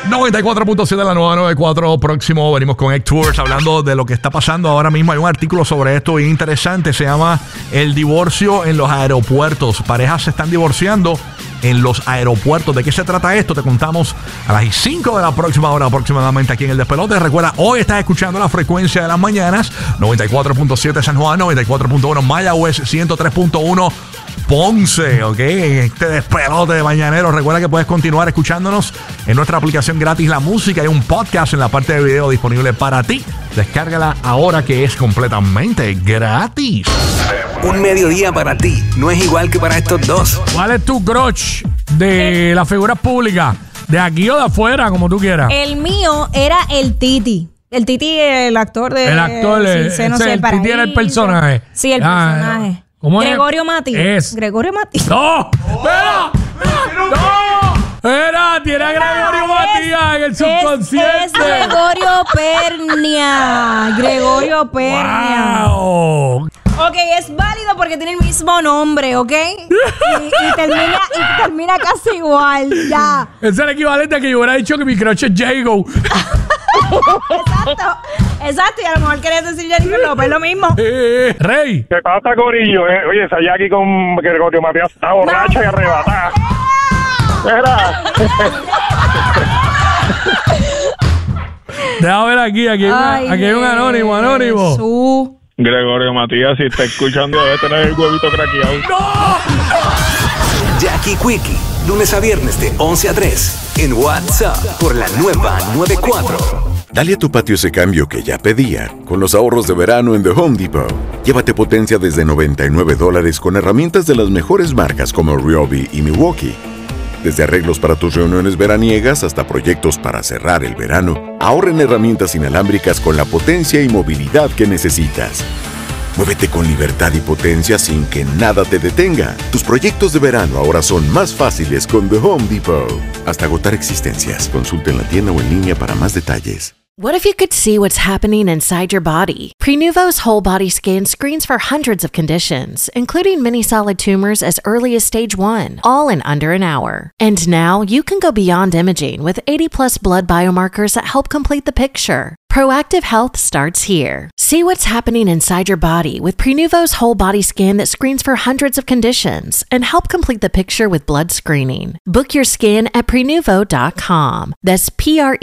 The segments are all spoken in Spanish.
94.7 de la 994. Próximo venimos con X-Tours hablando de lo que está pasando ahora mismo. Hay un artículo sobre esto bien interesante. Se llama El divorcio en los aeropuertos. Parejas se están divorciando en los aeropuertos. ¿De qué se trata esto? Te contamos a las 5 de la próxima hora aproximadamente aquí en El Despelote. Recuerda, hoy estás escuchando la frecuencia de las mañanas 94.7 San Juan, 94.1 Mayagüez, 103.1 Ponce, ¿ok? Este despelote de mañanero. Recuerda que puedes continuar escuchándonos en nuestra aplicación gratis La Música. Hay un podcast en la parte de video disponible para ti. Descárgala ahora que es completamente gratis. Un mediodía para ti no es igual que para estos dos. ¿Cuál es tu crush de las figuras públicas? ¿De aquí o de afuera, como tú quieras? El mío era el Titi. El Titi, el actor de... El actor, el Titi era el personaje. Sí, el personaje. ¿Cómo Gregorio Mati. Gregorio Mati. ¡No! ¡Espera! ¡No! Era, tiene a Gregorio Matías en el subconsciente. Es Gregorio Pernia. Gregorio Pernia. ¡Wow! Ok, es válido porque tiene el mismo nombre, ¿ok? Y termina casi igual, ya. Es el equivalente a que yo hubiera dicho que mi crush es Jago. Exacto, y a lo mejor querías decir Jennifer López, lo mismo. Rey. ¿Qué pasa, corillo? Oye, esa Jackie con Gregorio Matías está borracha y arrebatada. Déjame ver aquí hay un anónimo. Gregorio Matías, si está escuchando, debe tener el huevito craqueado. ¡No! Jackie Quickie, lunes a viernes de 11 a 3 en WhatsApp por la nueva 94. Dale a tu patio ese cambio que ya pedía con los ahorros de verano en The Home Depot. Llévate potencia desde $99 con herramientas de las mejores marcas como Ryobi y Milwaukee. Desde arreglos para tus reuniones veraniegas hasta proyectos para cerrar el verano, ahorra en herramientas inalámbricas con la potencia y movilidad que necesitas. Muévete con libertad y potencia sin que nada te detenga. Tus proyectos de verano ahora son más fáciles con The Home Depot. Hasta agotar existencias. Consulta en la tienda o en línea para más detalles. What if you could see what's happening inside your body? Prenuvo's whole body scan screens for hundreds of conditions, including many solid tumors as early as stage 1, all in under an hour. And now you can go beyond imaging with 80+ blood biomarkers that help complete the picture. Proactive health starts here. See what's happening inside your body with Prenuvo's whole body scan that screens for hundreds of conditions and help complete the picture with blood screening. Book your scan at Prenuvo.com. That's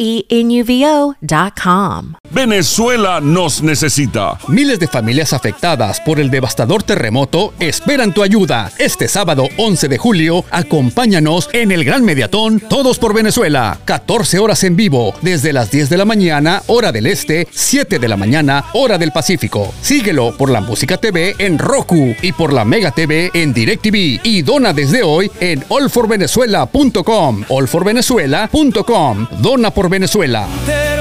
Prenuvo.com. Venezuela nos necesita. Miles de familias afectadas por el devastador terremoto esperan tu ayuda. Este sábado 11 de julio, acompáñanos en el Gran Mediatón Todos por Venezuela. 14 horas en vivo, desde las 10 de la mañana, hora del Este, 7 de la mañana, hora del Pacífico. Síguelo por la Música TV en Roku y por la Mega TV en DirecTV. Y dona desde hoy en allforvenezuela.com. allforvenezuela.com. Dona por Venezuela. There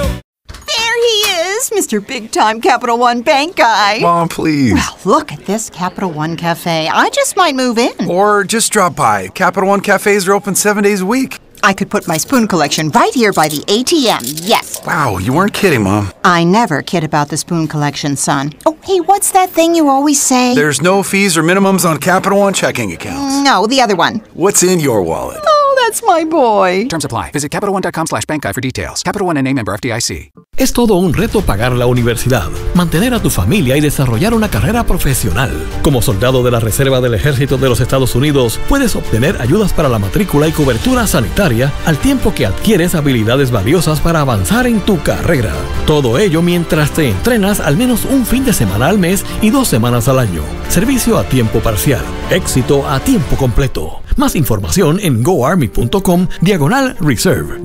he is, Mr. Big Time Capital One Bank guy. Mom, please. Well, look at this Capital One Cafe. I just might move in. Or just drop by. Capital One cafes are open 7 days a week. I could put my spoon collection right here by the ATM, yes. Wow, you weren't kidding, Mom. I never kid about the spoon collection, son. Oh, hey, what's that thing you always say? There's no fees or minimums on Capital One checking accounts. No, the other one. What's in your wallet? Oh, that's my boy. Terms apply. Visit CapitalOne.com/bankguy for details. Capital One N.A. member FDIC. Es todo un reto pagar la universidad, mantener a tu familia y desarrollar una carrera profesional. Como soldado de la Reserva del Ejército de los Estados Unidos, puedes obtener ayudas para la matrícula y cobertura sanitaria al tiempo que adquieres habilidades valiosas para avanzar en tu carrera. Todo ello mientras te entrenas al menos un fin de semana al mes y 2 semanas al año. Servicio a tiempo parcial. Éxito a tiempo completo. Más información en goarmy.com/reserve.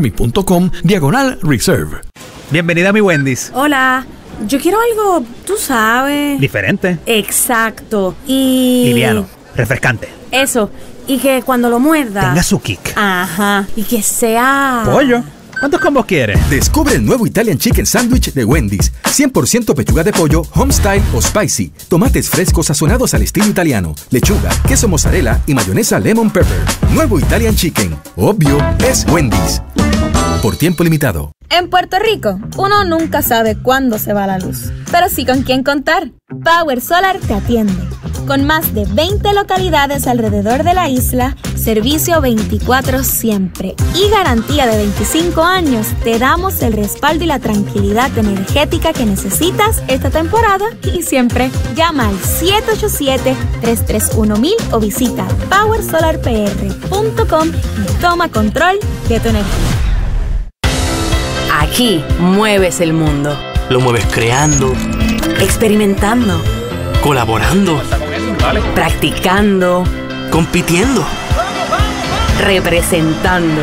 goarmy.com/reserve. Bienvenida a mi Wendy's. Hola, yo quiero algo, tú sabes. Diferente. Exacto. Y... liviano, refrescante. Eso, y que cuando lo muerda... tenga su kick. Ajá, y que sea... pollo. ¿Cuántos combos quieres? Descubre el nuevo Italian Chicken Sandwich de Wendy's. 100% pechuga de pollo, homestyle o spicy. Tomates frescos sazonados al estilo italiano. Lechuga, queso mozzarella y mayonesa lemon pepper. Nuevo Italian Chicken. Obvio, es Wendy's. Por tiempo limitado. En Puerto Rico, uno nunca sabe cuándo se va la luz, pero sí con quién contar. Power Solar te atiende. Con más de 20 localidades alrededor de la isla, servicio 24 siempre y garantía de 25 años, te damos el respaldo y la tranquilidad energética que necesitas esta temporada y siempre. Llama al 787-331-1000 o visita powersolarpr.com y toma control de tu energía. Aquí mueves el mundo. Lo mueves creando, experimentando, colaborando, practicando, compitiendo, representando,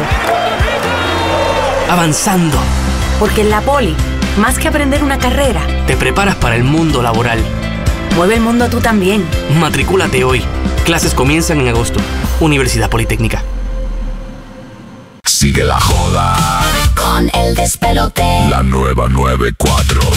avanzando. Porque en la Poli, más que aprender una carrera, te preparas para el mundo laboral. Mueve el mundo tú también. Matricúlate hoy. Clases comienzan en agosto. Universidad Politécnica. Sigue la joda con el despelote. La nueva 94.